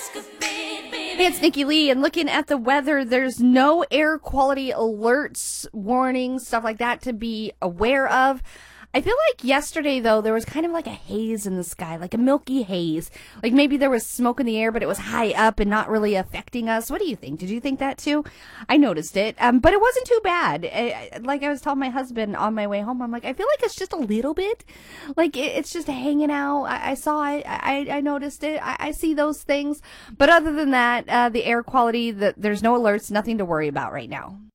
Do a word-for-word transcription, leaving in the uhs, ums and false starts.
Hey, it's Nikki Lee, and looking at the weather, there's no air quality alerts, warnings, stuff like that to be aware of. I feel like yesterday, though, there was kind of like a haze in the sky, like a milky haze. Like maybe there was smoke in the air, but it was high up and not really affecting us. What do you think? Did you think that too? I noticed it, um, but it wasn't too bad. I, like I was telling my husband on my way home, I'm like, I feel like it's just a little bit. Like it, it's just hanging out. I, I saw it. I, I noticed it. I, I see those things. But other than that, uh, the air quality, the, there's no alerts, nothing to worry about right now.